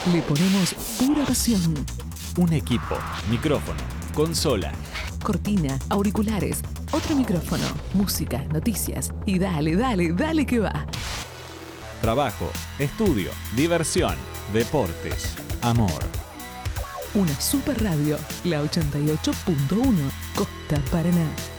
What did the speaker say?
Le ponemos pura pasión. Un equipo, micrófono, consola, Cortina, auriculares, otro micrófono, música, noticias y dale que va. trabajo, estudio, diversión, deportes, amor. Una super radio, la 88.1, Costa Paraná.